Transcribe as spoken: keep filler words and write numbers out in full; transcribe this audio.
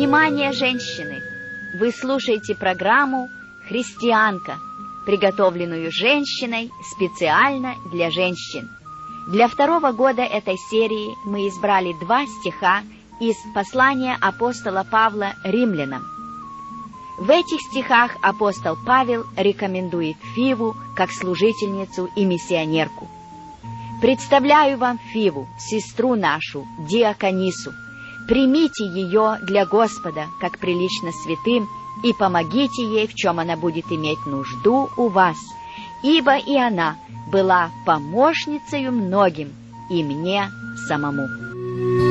Внимание, женщины! Вы слушаете программу «Христианка», приготовленную женщиной специально для женщин. Для второго года этой серии мы избрали два стиха из послания апостола Павла римлянам. В этих стихах апостол Павел рекомендует Фиву как служительницу и миссионерку. «Представляю вам Фиву, сестру нашу, диаконису. Примите ее для Господа, как прилично святым, и помогите ей, в чем она будет иметь нужду у вас, ибо и она была помощницею многим, и мне самому».